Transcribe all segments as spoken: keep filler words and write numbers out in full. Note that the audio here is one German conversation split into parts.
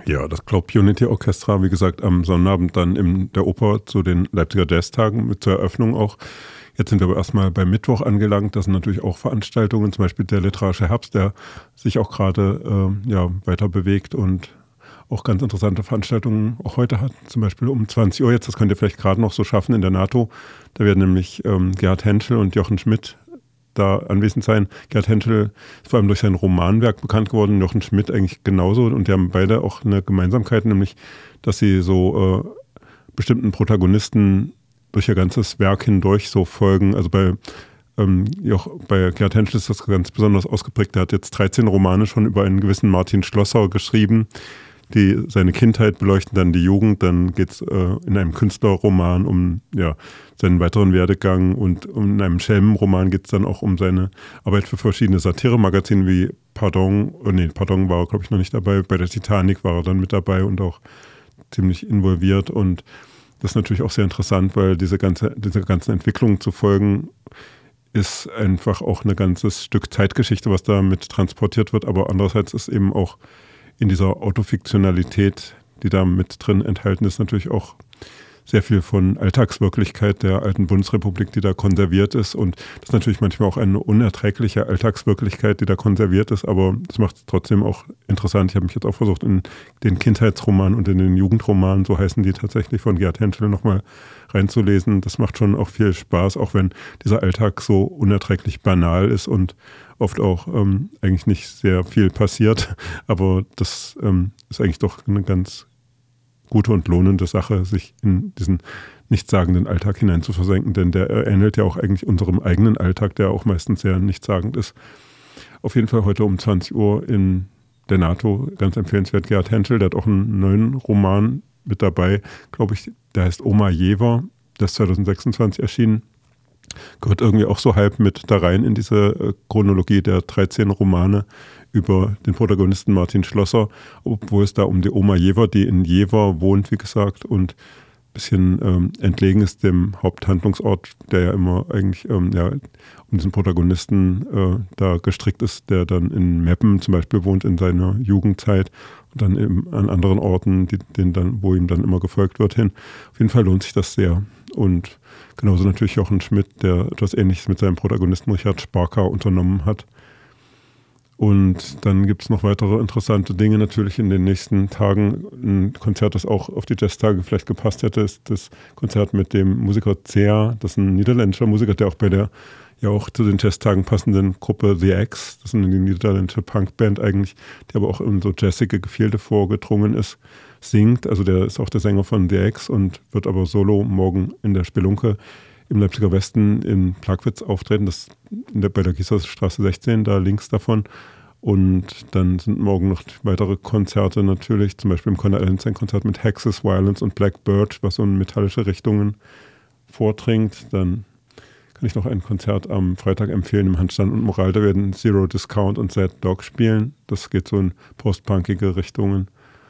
Ja, das Globe Unity Orchestra, wie gesagt, am Sonnabend dann in der Oper zu den Leipziger Jazztagen mit zur Eröffnung auch. Jetzt sind wir aber erstmal beim Mittwoch angelangt. Das sind natürlich auch Veranstaltungen, zum Beispiel der Literarische Herbst, der sich auch gerade äh, ja, weiter bewegt und auch ganz interessante Veranstaltungen auch heute hat. Zum Beispiel um zwanzig Uhr jetzt, das könnt ihr vielleicht gerade noch so schaffen in der NATO. Da werden nämlich ähm, Gerhard Henschel und Jochen Schmidt da anwesend sein. Gerhard Henschel ist vor allem durch sein Romanwerk bekannt geworden, Jochen Schmidt eigentlich genauso. Und die haben beide auch eine Gemeinsamkeit, nämlich, dass sie so äh, bestimmten Protagonisten durch ihr ganzes Werk hindurch so folgen. Also bei, ähm, Joch, bei Gerhard Henschel ist das ganz besonders ausgeprägt. Er hat jetzt dreizehn Romane schon über einen gewissen Martin Schlosser geschrieben, die seine Kindheit beleuchten, dann die Jugend, dann geht es äh, in einem Künstlerroman um ja, seinen weiteren Werdegang und um, in einem Schelmenroman geht es dann auch um seine Arbeit für verschiedene Satire-Magazine wie Pardon, oh nee, Pardon war glaube ich noch nicht dabei, bei der Titanic war er dann mit dabei und auch ziemlich involviert und das ist natürlich auch sehr interessant, weil diese ganze, diese ganzen Entwicklungen zu folgen ist einfach auch ein ganzes Stück Zeitgeschichte, was da mit transportiert wird, aber andererseits ist eben auch in dieser Autofiktionalität, die da mit drin enthalten ist, natürlich auch sehr viel von Alltagswirklichkeit der alten Bundesrepublik, die da konserviert ist. Und das ist natürlich manchmal auch eine unerträgliche Alltagswirklichkeit, die da konserviert ist, aber das macht es trotzdem auch interessant. Ich habe mich jetzt auch versucht, in den Kindheitsroman und in den Jugendroman, so heißen die tatsächlich, von Gerhard Henschel nochmal reinzulesen. Das macht schon auch viel Spaß, auch wenn dieser Alltag so unerträglich banal ist und oft auch ähm, eigentlich nicht sehr viel passiert. Aber das ähm, ist eigentlich doch eine ganz gute und lohnende Sache, sich in diesen nichtssagenden Alltag hinein zu versenken, denn der ähnelt ja auch eigentlich unserem eigenen Alltag, der auch meistens sehr nichtssagend ist. Auf jeden Fall heute um zwanzig Uhr in der NATO, ganz empfehlenswert, Gerhard Henschel, der hat auch einen neuen Roman mit dabei, glaube ich, der heißt Oma Jever, der ist zwanzig sechsundzwanzig erschienen. Gehört irgendwie auch so halb mit da rein in diese Chronologie der dreizehn Romane über den Protagonisten Martin Schlosser, obwohl es da um die Oma Jever, die in Jever wohnt, wie gesagt, und ein bisschen ähm, entlegen ist dem Haupthandlungsort, der ja immer eigentlich ähm, ja, um diesen Protagonisten äh, da gestrickt ist, der dann in Meppen zum Beispiel wohnt in seiner Jugendzeit und dann eben an anderen Orten, die, den dann, wo ihm dann immer gefolgt wird, hin. Auf jeden Fall lohnt sich das sehr. Und genauso natürlich Jochen Schmidt, der etwas Ähnliches mit seinem Protagonisten Richard Sparker unternommen hat. Und dann gibt es noch weitere interessante Dinge natürlich in den nächsten Tagen. Ein Konzert, das auch auf die Jazztage vielleicht gepasst hätte, ist das Konzert mit dem Musiker Zea. Das ist ein niederländischer Musiker, der auch bei der ja auch zu den Jazztagen passenden Gruppe The X, das ist eine niederländische Punkband eigentlich, die aber auch in so jazzige Gefilde vorgedrungen ist, singt. Also der ist auch der Sänger von The X und wird aber solo morgen in der Spelunke im Leipziger Westen in Plagwitz auftreten, das in der, bei der Gießerstraße sechzehn, da links davon. Und dann sind morgen noch weitere Konzerte natürlich, zum Beispiel im Conor Allenstein Konzert mit Hexes, Violence und Black Birch, was so in metallische Richtungen vordringt. Dann kann ich noch ein Konzert am Freitag empfehlen im Handstand und Moral. Da werden Zero Discount und Sad Dog spielen. Das geht so in postpunkige Richtungen.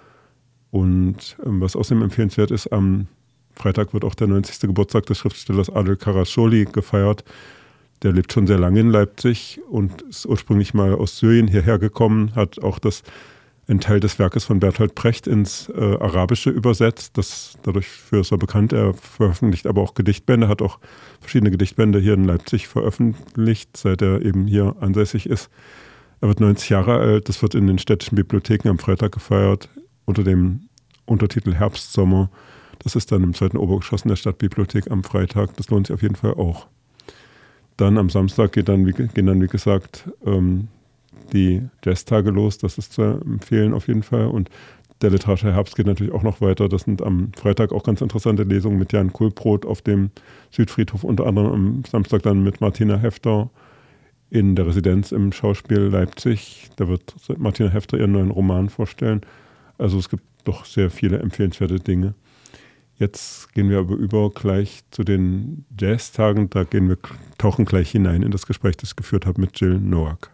Und ähm, was außerdem empfehlenswert ist, am Freitag wird auch der neunzigste Geburtstag des Schriftstellers Adel Karascioglu gefeiert. Der lebt schon sehr lange in Leipzig und ist ursprünglich mal aus Syrien hierher gekommen, hat auch das, einen Teil des Werkes von Bertolt Brecht ins äh, Arabische übersetzt. Das, dadurch für ist er bekannt. Er veröffentlicht aber auch Gedichtbände, hat auch verschiedene Gedichtbände hier in Leipzig veröffentlicht, seit er eben hier ansässig ist. Er wird neunzig Jahre alt. Das wird in den städtischen Bibliotheken am Freitag gefeiert unter dem Untertitel Herbstsommer. Das ist dann im zweiten Obergeschoss in der Stadtbibliothek am Freitag. Das lohnt sich auf jeden Fall auch. Dann am Samstag geht dann, wie, gehen dann, wie gesagt, ähm, die Jazztage los. Das ist zu empfehlen auf jeden Fall. Und der Literarische Herbst geht natürlich auch noch weiter. Das sind am Freitag auch ganz interessante Lesungen mit Jan Kulbrot auf dem Südfriedhof. Unter anderem am Samstag dann mit Martina Hefter in der Residenz im Schauspiel Leipzig. Da wird Martina Hefter ihren neuen Roman vorstellen. Also es gibt doch sehr viele empfehlenswerte Dinge. Jetzt gehen wir aber über gleich zu den Jazztagen. Da gehen wir, tauchen gleich hinein in das Gespräch, das ich geführt habe mit Jill Noack.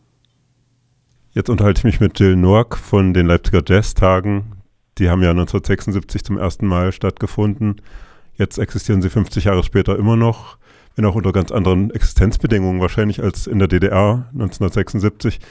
Jetzt unterhalte ich mich mit Jill Noack von den Leipziger Jazztagen. Die haben ja neunzehnhundertsechsundsiebzig zum ersten Mal stattgefunden. Jetzt existieren sie fünfzig Jahre später immer noch, wenn auch unter ganz anderen Existenzbedingungen wahrscheinlich als in der D D R neunzehnhundertsechsundsiebzig.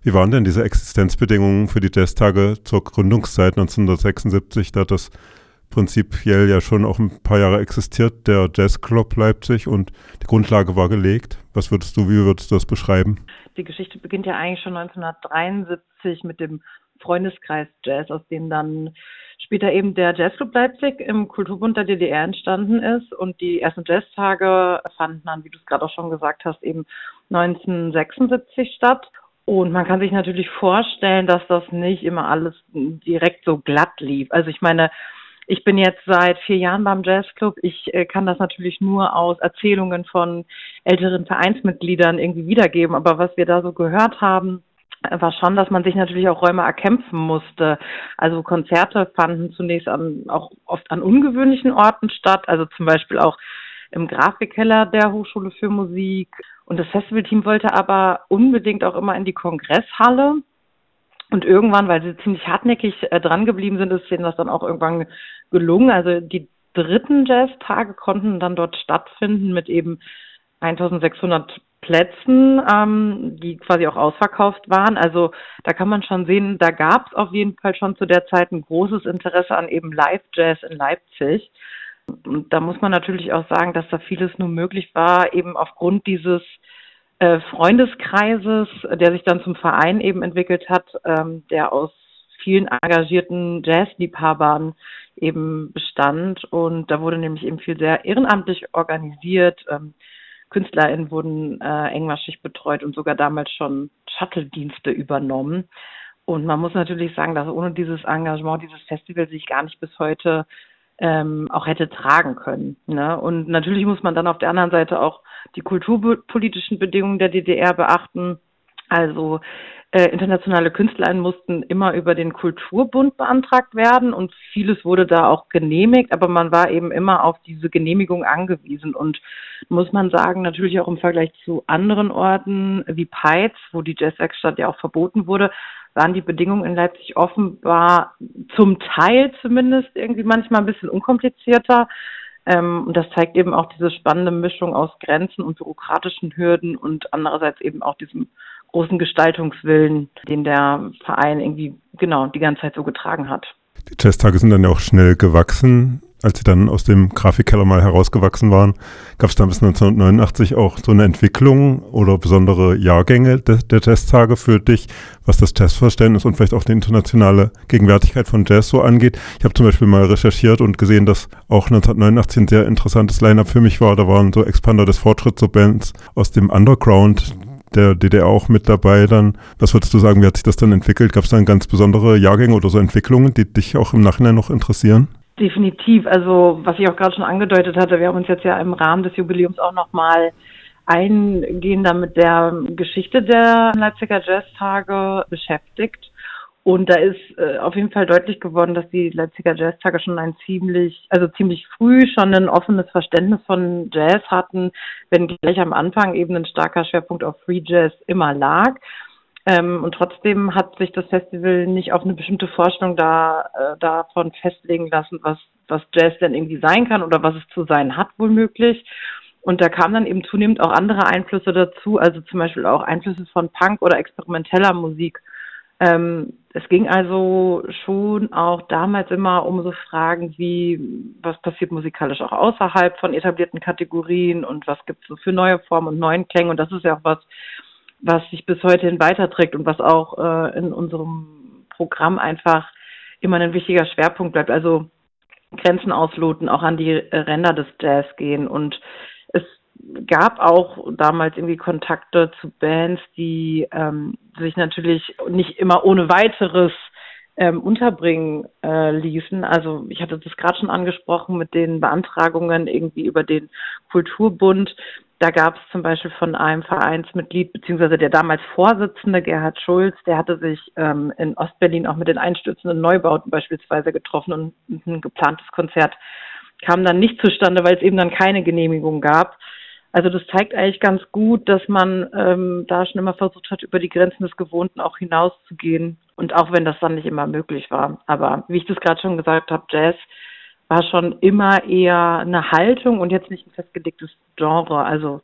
Wie waren denn diese Existenzbedingungen für die Jazztage zur Gründungszeit neunzehnhundertsechsundsiebzig? Da hat das prinzipiell ja schon auch ein paar Jahre existiert, der Jazzclub Leipzig, und die Grundlage war gelegt. Was würdest du, wie würdest du das beschreiben? Die Geschichte beginnt ja eigentlich schon neunzehnhundertdreiundsiebzig mit dem Freundeskreis Jazz, aus dem dann später eben der Jazzclub Leipzig im Kulturbund der D D R entstanden ist. Und die ersten Jazztage fanden dann, wie du es gerade auch schon gesagt hast, eben neunzehnhundertsechsundsiebzig statt. Und man kann sich natürlich vorstellen, dass das nicht immer alles direkt so glatt lief. Also ich meine, ich bin jetzt seit vier Jahren beim Jazzclub. Ich äh, kann das natürlich nur aus Erzählungen von älteren Vereinsmitgliedern irgendwie wiedergeben. Aber was wir da so gehört haben, äh, war schon, dass man sich natürlich auch Räume erkämpfen musste. Also Konzerte fanden zunächst an, auch oft an ungewöhnlichen Orten statt. Also zum Beispiel auch im Grafikkeller der Hochschule für Musik. Und das Festivalteam wollte aber unbedingt auch immer in die Kongresshalle. Und irgendwann, weil sie ziemlich hartnäckig äh, dran geblieben sind, ist denen das dann auch irgendwann gelungen. Also die dritten Jazztage konnten dann dort stattfinden mit eben eintausendsechshundert Plätzen, ähm, die quasi auch ausverkauft waren. Also da kann man schon sehen, da gab es auf jeden Fall schon zu der Zeit ein großes Interesse an eben Live-Jazz in Leipzig. Und da muss man natürlich auch sagen, dass da vieles nur möglich war, eben aufgrund dieses äh, Freundeskreises, der sich dann zum Verein eben entwickelt hat, ähm, der aus vielen engagierten Jazzliebhabern eben bestand. Und da wurde nämlich eben viel sehr ehrenamtlich organisiert. Ähm, KünstlerInnen wurden äh, engmaschig betreut und sogar damals schon Shuttle-Dienste übernommen. Und man muss natürlich sagen, dass ohne dieses Engagement dieses Festival sich gar nicht bis heute ähm, auch hätte tragen können. Ne? Und natürlich muss man dann auf der anderen Seite auch die kulturpolitischen Bedingungen der D D R beachten. Also äh, internationale KünstlerInnen mussten immer über den Kulturbund beantragt werden und vieles wurde da auch genehmigt, aber man war eben immer auf diese Genehmigung angewiesen. Und muss man sagen, natürlich auch im Vergleich zu anderen Orten wie Peitz, wo die Jazzwerkstatt ja auch verboten wurde, waren die Bedingungen in Leipzig offenbar zum Teil zumindest irgendwie manchmal ein bisschen unkomplizierter. Ähm, und das zeigt eben auch diese spannende Mischung aus Grenzen und bürokratischen Hürden und andererseits eben auch diesem großen Gestaltungswillen, den der Verein irgendwie genau die ganze Zeit so getragen hat. Die Jazztage sind dann ja auch schnell gewachsen. Als sie dann aus dem Grafikkeller mal herausgewachsen waren, gab es dann bis neunzehnhundertneunundachtzig auch so eine Entwicklung oder besondere Jahrgänge de, der Jazztage für dich, was das Jazzverständnis und vielleicht auch die internationale Gegenwärtigkeit von Jazz so angeht. Ich habe zum Beispiel mal recherchiert und gesehen, dass auch neunzehnhundertneunundachtzig ein sehr interessantes Line-Up für mich war. Da waren so Expander des Fortschritts, so Bands aus dem Underground der D D R auch mit dabei dann. Was würdest du sagen, wie hat sich das dann entwickelt? Gab es dann ganz besondere Jahrgänge oder so Entwicklungen, die dich auch im Nachhinein noch interessieren? Definitiv. Also was ich auch gerade schon angedeutet hatte, wir haben uns jetzt ja im Rahmen des Jubiläums auch nochmal eingehender mit der Geschichte der Leipziger Jazztage beschäftigt. Und da ist äh, auf jeden Fall deutlich geworden, dass die Leipziger Jazztage schon ein ziemlich, also ziemlich früh schon ein offenes Verständnis von Jazz hatten, wenn gleich am Anfang eben ein starker Schwerpunkt auf Free Jazz immer lag. Ähm, und trotzdem hat sich das Festival nicht auf eine bestimmte Vorstellung da, äh, davon festlegen lassen, was, was Jazz denn irgendwie sein kann oder was es zu sein hat, womöglich. Und da kamen dann eben zunehmend auch andere Einflüsse dazu, also zum Beispiel auch Einflüsse von Punk oder experimenteller Musik. Ähm, es ging also schon auch damals immer um so Fragen wie, was passiert musikalisch auch außerhalb von etablierten Kategorien und was gibt es so für neue Formen und neuen Klänge. Und das ist ja auch was, was sich bis heute hin weiterträgt und was auch äh, in unserem Programm einfach immer ein wichtiger Schwerpunkt bleibt. Also Grenzen ausloten, auch an die Ränder des Jazz gehen. Und es gab auch damals irgendwie Kontakte zu Bands, die ähm, sich natürlich nicht immer ohne weiteres ähm, unterbringen äh, ließen. Also ich hatte das gerade schon angesprochen mit den Beantragungen irgendwie über den Kulturbund. Da gab es zum Beispiel von einem Vereinsmitglied, beziehungsweise der damals Vorsitzende, Gerhard Schulz, der hatte sich ähm, in Ostberlin auch mit den einstürzenden Neubauten beispielsweise getroffen und ein geplantes Konzert kam dann nicht zustande, weil es eben dann keine Genehmigung gab. Also das zeigt eigentlich ganz gut, dass man ähm, da schon immer versucht hat, über die Grenzen des Gewohnten auch hinauszugehen. Und auch wenn das dann nicht immer möglich war. Aber wie ich das gerade schon gesagt habe, Jazz war schon immer eher eine Haltung und jetzt nicht ein festgelegtes Genre. Also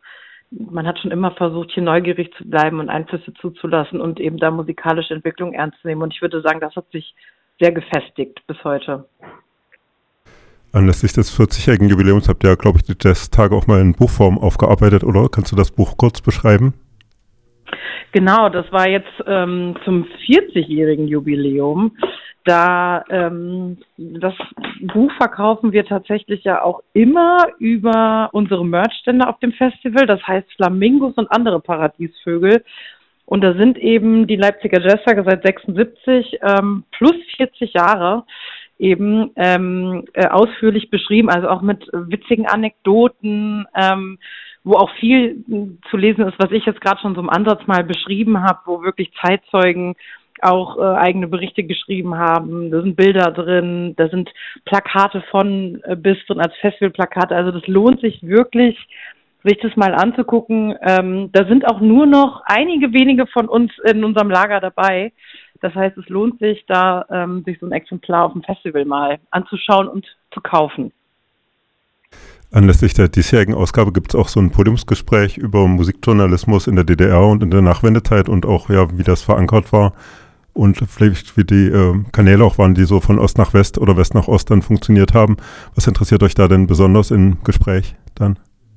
man hat schon immer versucht, hier neugierig zu bleiben und Einflüsse zuzulassen und eben da musikalische Entwicklung ernst zu nehmen. Und ich würde sagen, das hat sich sehr gefestigt bis heute. Anlässlich des vierzigjährigen Jubiläums habt ihr, glaube ich, die Jazztage auch mal in Buchform aufgearbeitet, oder? Kannst du das Buch kurz beschreiben? Genau, das war jetzt ähm, zum vierzigjährigen Jubiläum. Da ähm, das Buch verkaufen wir tatsächlich ja auch immer über unsere Merchstände auf dem Festival, das heißt Flamingos und andere Paradiesvögel. Und da sind eben die Leipziger Jazztage seit sechsundsiebzig ähm, plus vierzig Jahre eben ähm, äh, ausführlich beschrieben, also auch mit witzigen Anekdoten, ähm, wo auch viel zu lesen ist, was ich jetzt gerade schon so im Ansatz mal beschrieben habe, wo wirklich Zeitzeugen auch äh, eigene Berichte geschrieben haben. Da sind Bilder drin, da sind Plakate von äh, bis drin als Festivalplakate. Also das lohnt sich wirklich, sich das mal anzugucken. Ähm, da sind auch nur noch einige wenige von uns in unserem Lager dabei. Das heißt, es lohnt sich, da ähm, sich so ein Exemplar auf dem Festival mal anzuschauen und zu kaufen. Anlässlich der diesjährigen Ausgabe gibt es auch so ein Podiumsgespräch über Musikjournalismus in der D D R und in der Nachwendezeit und auch, ja, wie das verankert war und vielleicht wie die äh, Kanäle auch waren, die so von Ost nach West oder West nach Ost dann funktioniert haben. Was interessiert euch da denn besonders im Gespräch dann?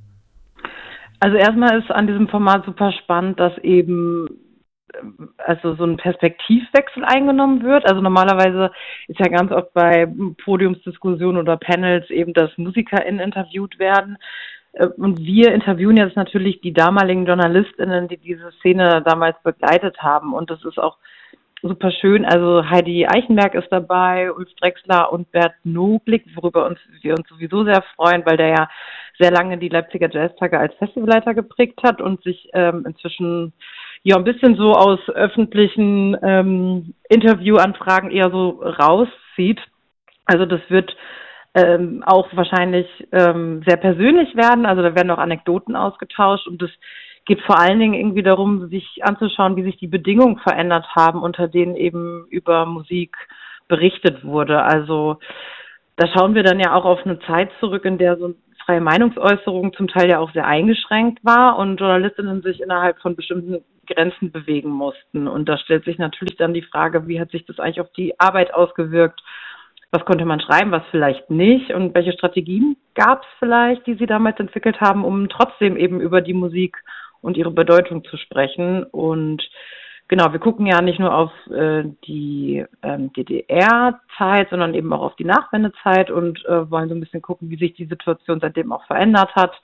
Also erstmal ist an diesem Format super spannend, dass eben also so ein Perspektivwechsel eingenommen wird. Also normalerweise ist ja ganz oft bei Podiumsdiskussionen oder Panels eben, dass MusikerInnen interviewt werden. Und wir interviewen jetzt natürlich die damaligen JournalistInnen, die diese Szene damals begleitet haben. Und das ist auch super schön. Also Heidi Eichenberg ist dabei, Ulf Drechsler und Bert Noblik, worüber uns, wir uns sowieso sehr freuen, weil der ja sehr lange die Leipziger Jazztage als Festivalleiter geprägt hat und sich ähm, inzwischen ja ein bisschen so aus öffentlichen ähm, Interviewanfragen eher so rauszieht. Also das wird ähm, auch wahrscheinlich ähm, sehr persönlich werden. Also da werden auch Anekdoten ausgetauscht und das geht vor allen Dingen irgendwie darum, sich anzuschauen, wie sich die Bedingungen verändert haben, unter denen eben über Musik berichtet wurde. Also da schauen wir dann ja auch auf eine Zeit zurück, in der so freie Meinungsäußerung zum Teil ja auch sehr eingeschränkt war und Journalistinnen sich innerhalb von bestimmten Grenzen bewegen mussten. Und da stellt sich natürlich dann die Frage, wie hat sich das eigentlich auf die Arbeit ausgewirkt? Was konnte man schreiben, was vielleicht nicht? Und welche Strategien gab es vielleicht, die Sie damals entwickelt haben, um trotzdem eben über die Musik und ihre Bedeutung zu sprechen? Und genau, wir gucken ja nicht nur auf äh, die ähm, D D R-Zeit, sondern eben auch auf die Nachwendezeit und äh, wollen so ein bisschen gucken, wie sich die Situation seitdem auch verändert hat.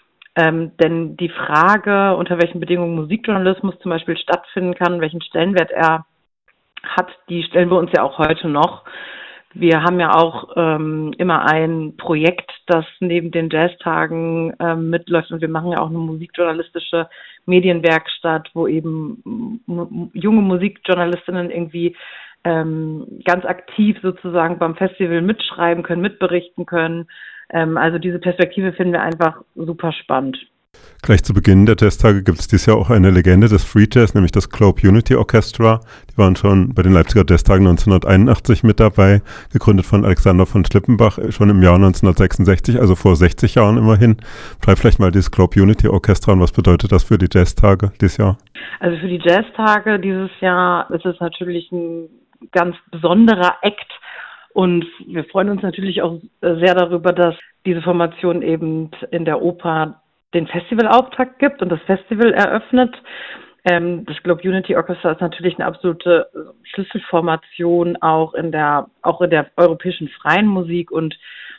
Ähm, denn die Frage, unter welchen Bedingungen Musikjournalismus zum Beispiel stattfinden kann, welchen Stellenwert er hat, die stellen wir uns ja auch heute noch. Wir haben ja auch ähm, immer ein Projekt, das neben den Jazztagen ähm, mitläuft und wir machen ja auch eine musikjournalistische Medienwerkstatt, wo eben m- junge Musikjournalistinnen irgendwie ähm, ganz aktiv sozusagen beim Festival mitschreiben können, mitberichten können. Ähm, also diese Perspektive finden wir einfach super spannend. Gleich zu Beginn der Jazztage gibt es dieses Jahr auch eine Legende des Free Jazz, nämlich das Globe Unity Orchestra. Die waren schon bei den Leipziger Jazztagen neunzehnhunderteinundachtzig mit dabei, gegründet von Alexander von Schlippenbach schon im Jahr neunzehnhundertsechsundsechzig, also vor sechzig Jahren immerhin. Schreib vielleicht mal dieses Globe Unity Orchestra und was bedeutet das für die Jazztage dieses Jahr? Also für die Jazztage dieses Jahr ist es natürlich ein ganz besonderer Act. Und wir freuen uns natürlich auch sehr darüber, dass diese Formation eben in der Oper den Festivalauftakt gibt und das Festival eröffnet. Ähm, das Globe Unity Orchestra ist natürlich eine absolute Schlüsselformation auch in der auch in der europäischen freien Musik und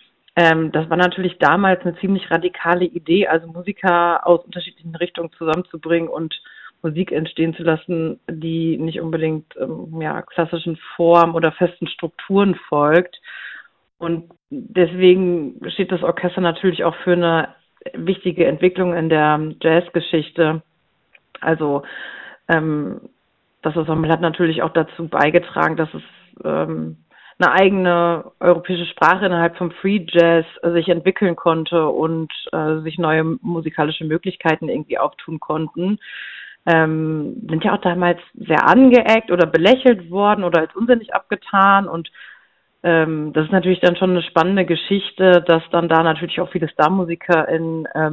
ähm, das war natürlich damals eine ziemlich radikale Idee, also Musiker aus unterschiedlichen Richtungen zusammenzubringen und Musik entstehen zu lassen, die nicht unbedingt ähm, ja, klassischen Formen oder festen Strukturen folgt. Und deswegen steht das Orchester natürlich auch für eine wichtige Entwicklung in der Jazzgeschichte. Also ähm, das Ensemble hat natürlich auch dazu beigetragen, dass es ähm, eine eigene europäische Sprache innerhalb vom Free Jazz äh, sich entwickeln konnte und äh, sich neue musikalische Möglichkeiten irgendwie auftun konnten. Ähm, sind ja auch damals sehr angeeckt oder belächelt worden oder als unsinnig abgetan und ähm, das ist natürlich dann schon eine spannende Geschichte, dass dann da natürlich auch viele StarmusikerInnen ähm,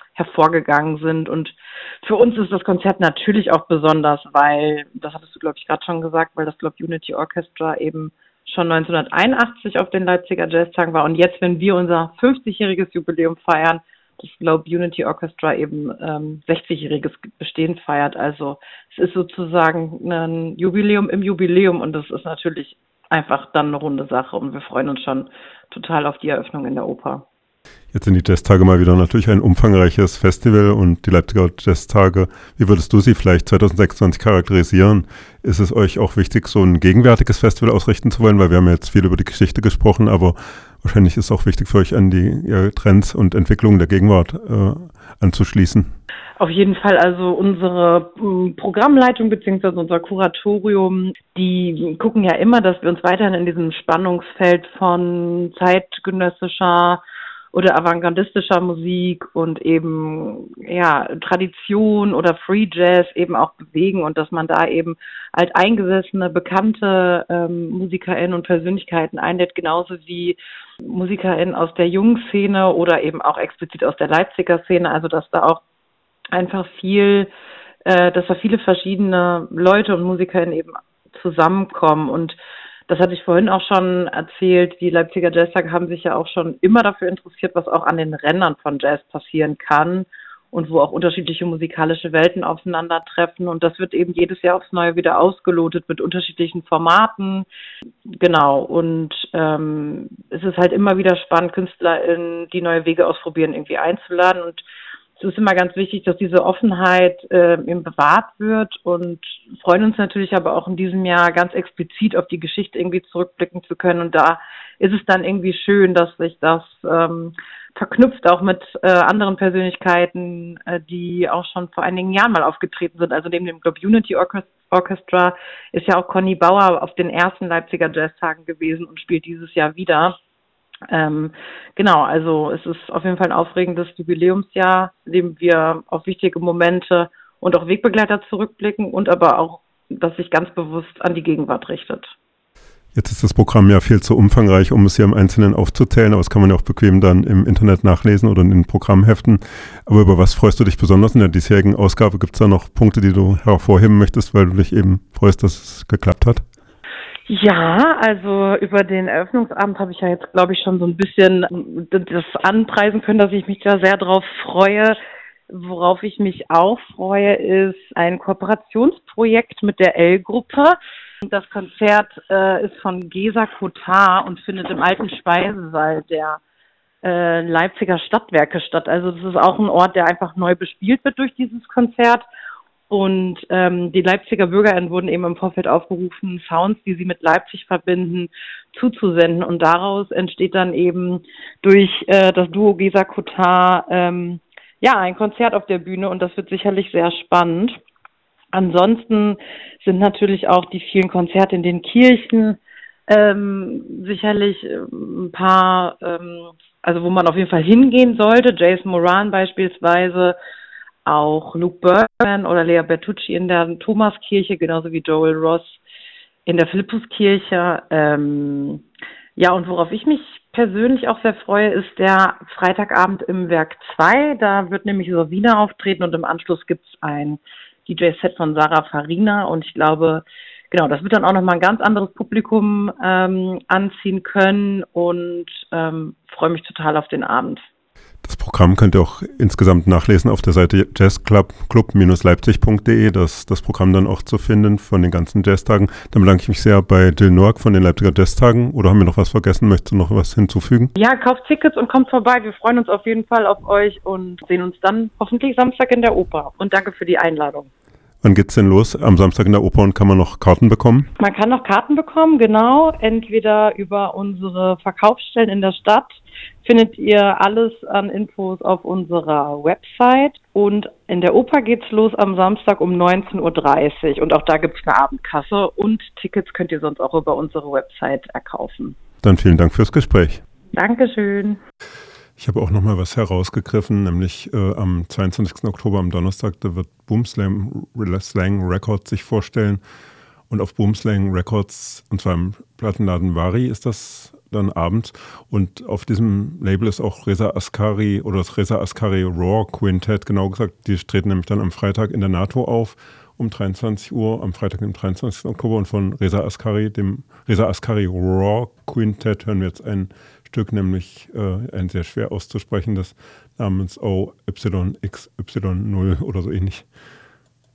hervorgegangen sind. Und für uns ist das Konzert natürlich auch besonders, weil, das hattest du, glaube ich, gerade schon gesagt, weil das Globe Unity Orchestra eben schon neunzehnhunderteinundachtzig auf den Leipziger Jazztagen war. Und jetzt, wenn wir unser fünfzigjähriges Jubiläum feiern, das Globe Unity Orchestra eben ähm, sechzigjähriges Bestehen feiert. Also es ist sozusagen ein Jubiläum im Jubiläum und das ist natürlich einfach dann eine runde Sache und wir freuen uns schon total auf die Eröffnung in der Oper. Jetzt sind die Jazztage mal wieder natürlich ein umfangreiches Festival und die Leipziger Jazztage, wie würdest du sie vielleicht zwanzig sechsundzwanzig charakterisieren? Ist es euch auch wichtig, so ein gegenwärtiges Festival ausrichten zu wollen? Weil wir haben jetzt viel über die Geschichte gesprochen, aber wahrscheinlich ist es auch wichtig für euch, an die ja, Trends und Entwicklungen der Gegenwart äh, anzuschließen. Auf jeden Fall, also unsere m, Programmleitung bzw. unser Kuratorium, die gucken ja immer, dass wir uns weiterhin in diesem Spannungsfeld von zeitgenössischer oder avantgardistischer Musik und eben ja Tradition oder Free Jazz eben auch bewegen und dass man da eben alteingesessene, bekannte ähm, MusikerInnen und Persönlichkeiten einlädt, genauso wie MusikerInnen aus der jungen Szene oder eben auch explizit aus der Leipziger Szene, also dass da auch einfach viel, äh, dass da viele verschiedene Leute und MusikerInnen eben zusammenkommen und das hatte ich vorhin auch schon erzählt, die Leipziger Jazztage haben sich ja auch schon immer dafür interessiert, was auch an den Rändern von Jazz passieren kann und wo auch unterschiedliche musikalische Welten aufeinandertreffen. Und das wird eben jedes Jahr aufs Neue wieder ausgelotet mit unterschiedlichen Formaten. Genau, und ähm, es ist halt immer wieder spannend, KünstlerInnen, die neue Wege ausprobieren, irgendwie einzuladen. Und es ist immer ganz wichtig, dass diese Offenheit äh, eben bewahrt wird und freuen uns natürlich aber auch in diesem Jahr ganz explizit auf die Geschichte irgendwie zurückblicken zu können. Und da ist es dann irgendwie schön, dass sich das ähm, verknüpft auch mit äh, anderen Persönlichkeiten, äh, die auch schon vor einigen Jahren mal aufgetreten sind. Also neben dem Globe Unity Orchestra ist ja auch Conny Bauer auf den ersten Leipziger Jazztagen gewesen und spielt dieses Jahr wieder. Ähm, genau, also es ist auf jeden Fall ein aufregendes Jubiläumsjahr, in dem wir auf wichtige Momente und auch Wegbegleiter zurückblicken und aber auch, das sich ganz bewusst an die Gegenwart richtet. Jetzt ist das Programm ja viel zu umfangreich, um es hier im Einzelnen aufzuzählen, aber das kann man ja auch bequem dann im Internet nachlesen oder in den Programmheften. Aber über was freust du dich besonders in der diesjährigen Ausgabe? Gibt es da noch Punkte, die du hervorheben möchtest, weil du dich eben freust, dass es geklappt hat? Ja, also über den Eröffnungsabend habe ich ja jetzt, glaube ich, schon so ein bisschen das anpreisen können, dass ich mich da sehr drauf freue. Worauf ich mich auch freue, ist ein Kooperationsprojekt mit der L-Gruppe. Das Konzert äh, ist von Gesa Kotar und findet im alten Speisesaal der äh, Leipziger Stadtwerke statt. Also das ist auch ein Ort, der einfach neu bespielt wird durch dieses Konzert. Und ähm, die Leipziger BürgerInnen wurden eben im Vorfeld aufgerufen, Sounds, die sie mit Leipzig verbinden, zuzusenden. Und daraus entsteht dann eben durch äh, das Duo Gesa Kotar ähm, ja ein Konzert auf der Bühne und das wird sicherlich sehr spannend. Ansonsten sind natürlich auch die vielen Konzerte in den Kirchen ähm, sicherlich ein paar, ähm, also wo man auf jeden Fall hingehen sollte. Jason Moran beispielsweise, auch Luke Bergman oder Lea Bertucci in der Thomaskirche, genauso wie Joel Ross in der Philippuskirche. Ähm, ja, und worauf ich mich persönlich auch sehr freue, ist der Freitagabend im Werk zwei. Da wird nämlich Sowina auftreten und im Anschluss gibt es ein D J-Set von Sarah Farina. Und ich glaube, genau, das wird dann auch nochmal ein ganz anderes Publikum ähm, anziehen können und ähm, freue mich total auf den Abend. Das Programm könnt ihr auch insgesamt nachlesen auf der Seite jazzclub leipzig punkt de. Das das Programm dann auch zu finden von den ganzen Jazztagen. Dann bedanke ich mich sehr bei Jill Noack von den Leipziger Jazztagen. Oder haben wir noch was vergessen? Möchtest du noch was hinzufügen? Ja, kauft Tickets und kommt vorbei. Wir freuen uns auf jeden Fall auf euch und sehen uns dann hoffentlich Samstag in der Oper. Und danke für die Einladung. Wann geht's denn los? Am Samstag in der Oper und kann man noch Karten bekommen? Man kann noch Karten bekommen, genau. Entweder über unsere Verkaufsstellen in der Stadt. Findet ihr alles an Infos auf unserer Website. Und in der Oper geht's los am Samstag um neunzehn Uhr dreißig. Und auch da gibt's eine Abendkasse. Und Tickets könnt ihr sonst auch über unsere Website erkaufen. Dann vielen Dank fürs Gespräch. Dankeschön. Ich habe auch noch mal was herausgegriffen, nämlich äh, am zweiundzwanzigsten Oktober, am Donnerstag, da wird Boomslang Slang Records sich vorstellen. Und auf Boomslang Records, und zwar im Plattenladen Vari, ist das dann abends. Und auf diesem Label ist auch Reza Asghari oder das Reza Asghari Raw Quintet, genau gesagt. Die treten nämlich dann am Freitag in der NATO auf um dreiundzwanzig Uhr, am Freitag, dem dreiundzwanzigsten Oktober. Und von Reza Asghari, dem Reza Asghari Raw Quintet, hören wir jetzt ein Stück, nämlich äh, ein sehr schwer auszusprechendes namens O Y X Y null oder so ähnlich.